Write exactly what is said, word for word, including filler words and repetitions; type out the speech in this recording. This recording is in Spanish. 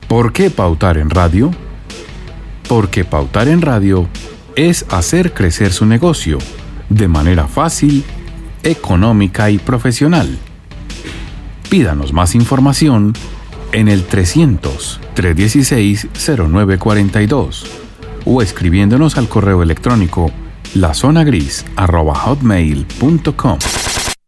¿Por qué pautar en radio? Porque pautar en radio es hacer crecer su negocio de manera fácil, económica y profesional. Pídanos más información en el trescientos, trescientos dieciséis, cero nueve cuarenta y dos o escribiéndonos al correo electrónico lazonagris arroba hotmail punto com.